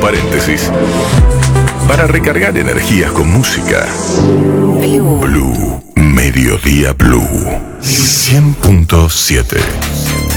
paréntesis. Para recargar energías con música. Blue, Mediodía Blue, 100.7.